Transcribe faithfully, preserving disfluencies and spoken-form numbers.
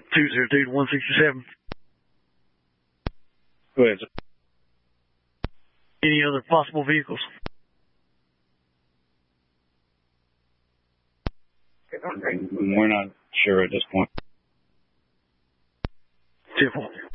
two zero two to one sixty-seven. Go ahead, sir. Any other possible vehicles? We're not sure at this point. ten four.